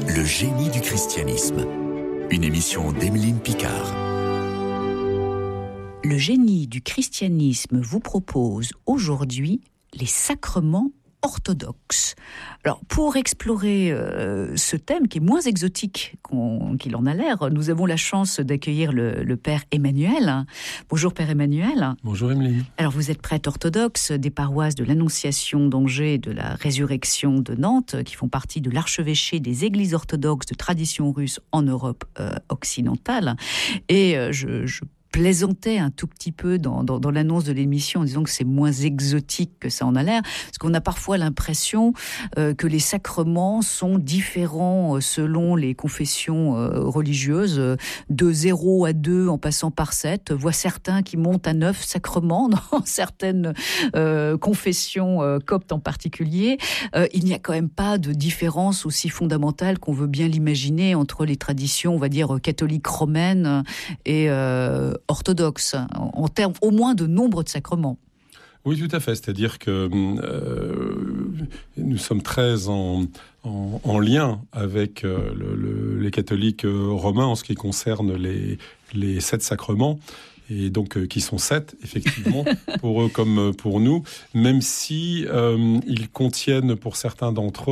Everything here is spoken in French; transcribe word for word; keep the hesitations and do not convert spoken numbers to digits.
Le génie du christianisme. Une émission d'Émeline Picard. Le génie du christianisme vous propose aujourd'hui les sacrements orthodoxes. Alors, pour explorer euh, ce thème qui est moins exotique qu'on, qu'il en a l'air, nous avons la chance d'accueillir le, le Père Emmanuel. Bonjour Père Emmanuel. Bonjour Émeline. Alors, vous êtes prêtre orthodoxe des paroisses de l'Annonciation d'Angers et de la Résurrection de Nantes, qui font partie de l'archevêché des églises orthodoxes de tradition russe en Europe euh, occidentale. Et euh, je, je plaisantais un tout petit peu dans, dans, dans l'annonce de l'émission en disant que c'est moins exotique que ça en a l'air, parce qu'on a parfois l'impression euh, que les sacrements sont différents euh, selon les confessions euh, religieuses, euh, de zéro à deux en passant par sept, voire certains qui montent à neuf sacrements dans certaines euh, confessions euh, coptes en particulier. Euh, il n'y a quand même pas de différence aussi fondamentale qu'on veut bien l'imaginer entre les traditions, on va dire, catholiques romaines et euh, orthodoxe, en termes au moins de nombre de sacrements. Oui, tout à fait. C'est-à-dire que euh, nous sommes très en, en, en lien avec euh, le, le, les catholiques romains en ce qui concerne les, les sept sacrements. Et donc euh, qui sont sept, effectivement, pour eux comme pour nous, même si euh, ils contiennent pour certains d'entre